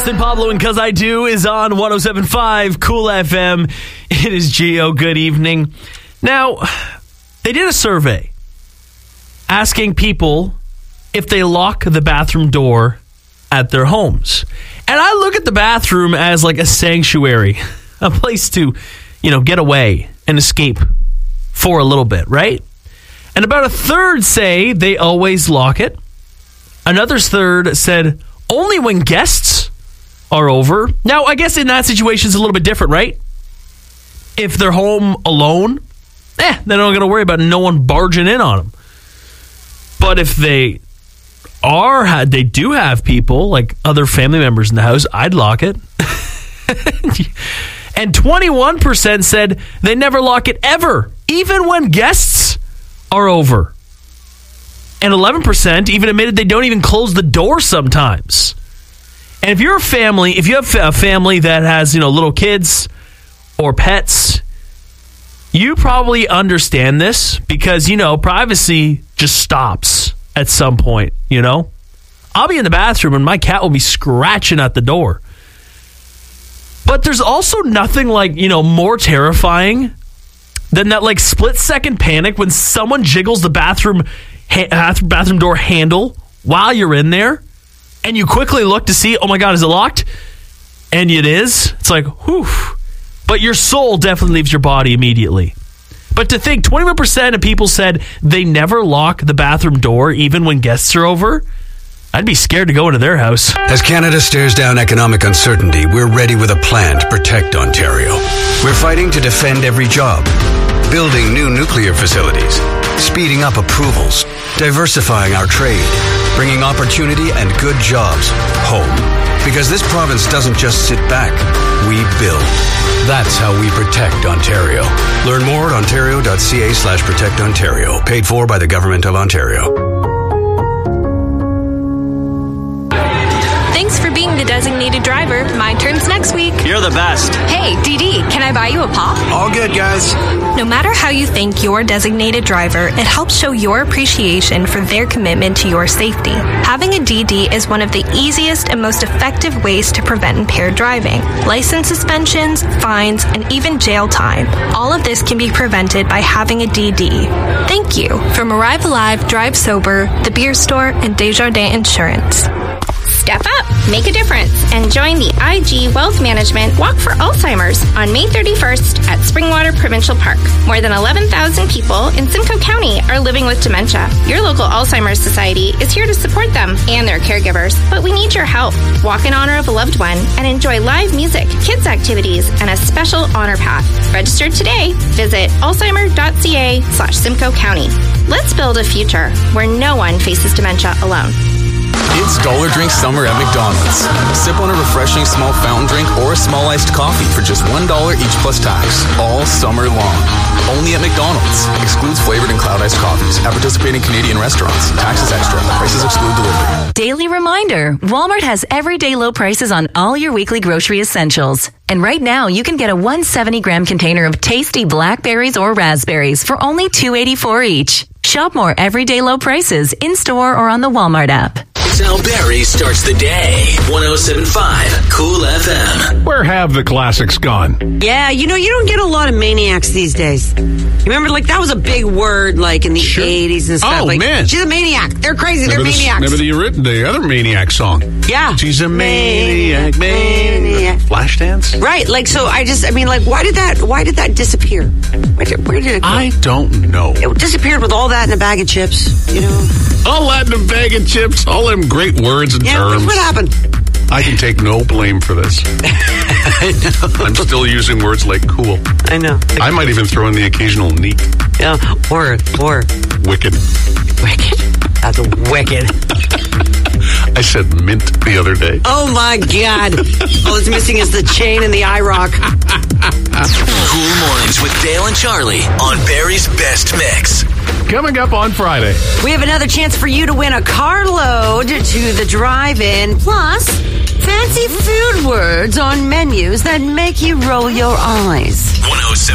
Austin Pablo and 'Cause I Do is on 107.5 Cool FM. It is Gio. Good evening. Now, they did a survey asking people if they lock the bathroom door at their homes. And I look at the bathroom as like a sanctuary, a place to, get away and escape for a little bit, right? And about a third say they always lock it. Another third said only when guests are over. Now, I guess in that situation it's a little bit different, right? If they're home alone, they're not going to worry about no one barging in on them. But if they do have people, like other family members in the house, I'd lock it. And 21% said they never lock it ever, even when guests are over. And 11% even admitted they don't even close the door sometimes. And if you have a family that has, little kids or pets, you probably understand this because, privacy just stops at some point, I'll be in the bathroom and my cat will be scratching at the door. But there's also nothing like, more terrifying than that like split-second panic when someone jiggles the bathroom door handle while you're in there and you quickly look to see, oh my God, is it locked? And it is. It's like, whew. But your soul definitely leaves your body immediately. But to think 21% of people said they never lock the bathroom door even when guests are over, I'd be scared to go into their house. As Canada stares down economic uncertainty, we're ready with a plan to protect Ontario. We're fighting to defend every job, building new nuclear facilities, speeding up approvals, diversifying our trade, bringing opportunity and good jobs home. Because this province doesn't just sit back, we build. That's how we protect Ontario. Learn more at ontario.ca/protectontario. Paid for by the Government of Ontario. Thanks for being the designated driver. My turn's next week. You're the best. Hey, DD, can I buy you a pop? All good, guys. No matter how you thank your designated driver, it helps show your appreciation for their commitment to your safety. Having a DD is one of the easiest and most effective ways to prevent impaired driving. License suspensions, fines, and even jail time. All of this can be prevented by having a DD. Thank you. From Arrive Alive, Drive Sober, The Beer Store, and Desjardins Insurance. Step up, make a difference, and join the IG Wealth Management Walk for Alzheimer's on May 31st at Springwater Provincial Park. More than 11,000 people in Simcoe County are living with dementia. Your local Alzheimer's Society is here to support them and their caregivers, but we need your help. Walk in honor of a loved one and enjoy live music, kids activities, and a special honor path. Register today. Visit alzheimer.ca/Simcoe County. Let's build a future where no one faces dementia alone. It's Dollar Drink Summer at McDonald's. Sip on a refreshing small fountain drink or a small iced coffee for just $1 each plus tax, all summer long. Only at McDonald's. Excludes flavored and cloud iced coffees at participating Canadian restaurants. Taxes extra. Prices exclude delivery. Daily reminder, Walmart has everyday low prices on all your weekly grocery essentials. And right now, you can get a 170-gram container of tasty blackberries or raspberries for only $2.84 each. Shop more everyday low prices in-store or on the Walmart app. It's how Barry starts the day. 107.5 Cool FM. Where have the classics gone? Yeah, you don't get a lot of maniacs these days. You remember, that was a big word, in the 80s and stuff. Oh, man. She's a maniac. They're crazy. They're maniacs. Remember the other Maniac song? Yeah. She's a maniac. Flashdance? Right. why did that disappear? Where did it go? I don't know. It disappeared with all that in a bag of chips, All that in a bag of chips, all them great words and terms. What happened? I can take no blame for this. I know. I'm still using words like cool. I know. I might even throw in the occasional neat. Yeah, or wicked. Wicked? That's wicked. I said mint the other day. Oh my God. All it's missing is the chain and the eye rock. Cool Mornings with Dale and Charlie on Barry's Best Mix. Coming up on Friday, we have another chance for you to win a carload to the drive-in, plus fancy food words on menus that make you roll your eyes. 107.